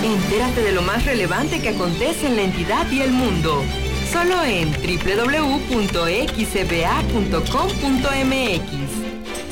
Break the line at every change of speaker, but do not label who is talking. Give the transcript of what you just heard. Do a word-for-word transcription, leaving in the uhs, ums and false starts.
Entérate de lo más relevante que acontece en la entidad y el mundo. Solo en doble u doble u doble u punto x c b a punto com punto m x.